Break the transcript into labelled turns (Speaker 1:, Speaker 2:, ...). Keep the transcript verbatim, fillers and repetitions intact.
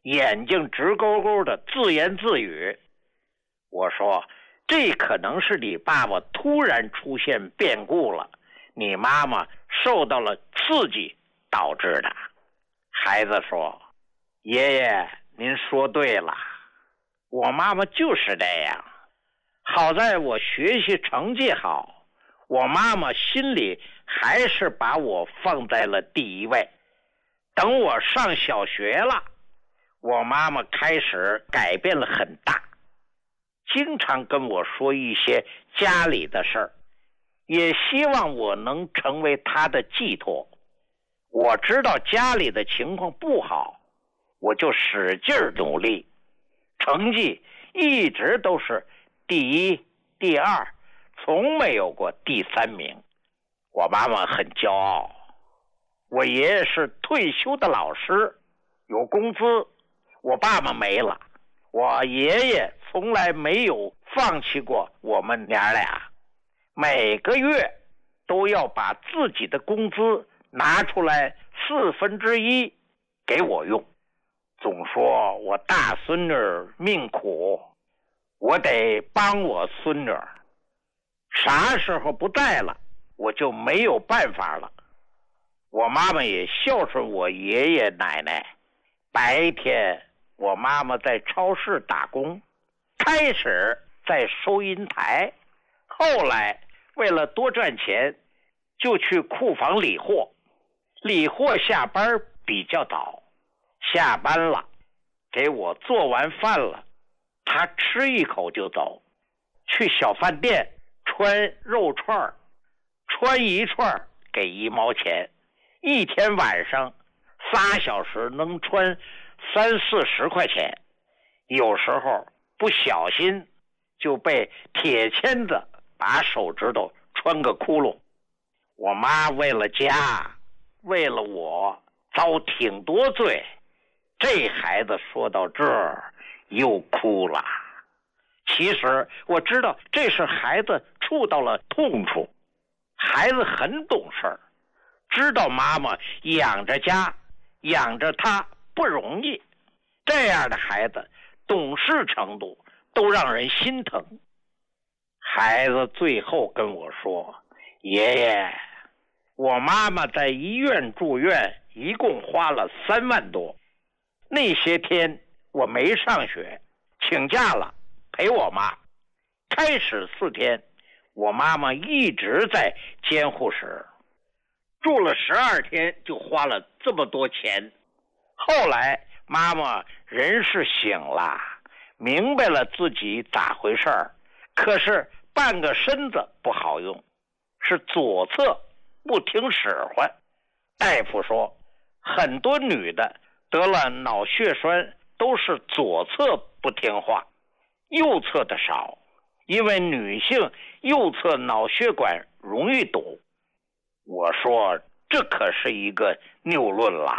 Speaker 1: 眼睛直勾勾的自言自语。我说，这可能是你爸爸突然出现变故了，你妈妈受到了刺激导致的。孩子说，爷爷您说对了，我妈妈就是这样。好在我学习成绩好，我妈妈心里还是把我放在了第一位。等我上小学了，我妈妈开始改变了很大，经常跟我说一些家里的事儿，也希望我能成为她的寄托。我知道家里的情况不好，我就使劲努力，成绩一直都是第一、第二，从没有过第三名。我妈妈很骄傲。我爷爷是退休的老师，有工资，我爸爸没了。我爷爷从来没有放弃过我们娘俩，每个月都要把自己的工资拿出来四分之一给我用，总说我大孙女命苦，我得帮我孙女，啥时候不在了，我就没有办法了。我妈妈也孝顺我爷爷奶奶，白天我妈妈在超市打工，开始在收银台，后来为了多赚钱，就去库房理货。理货下班比较早，下班了，给我做完饭了，他吃一口就走，去小饭店穿肉串，穿一串给一毛钱，一天晚上仨小时能穿三四十块钱，有时候不小心就被铁签子把手指头穿个窟窿。我妈为了家，为了我遭挺多罪。这孩子说到这儿又哭了。其实我知道这是孩子触到了痛处，孩子很懂事，知道妈妈养着家养着他不容易，这样的孩子懂事程度都让人心疼。孩子最后跟我说，爷爷，我妈妈在医院住院一共花了三万多，那些天我没上学，请假了陪我妈。开始四天，我妈妈一直在监护室，住了十二天就花了这么多钱。后来妈妈人是醒了，明白了自己咋回事儿，可是半个身子不好用，是左侧不听使唤。大夫说，很多女的得了脑血栓都是左侧不听话，右侧的少，因为女性右侧脑血管容易堵。我说，这可是一个谬论了。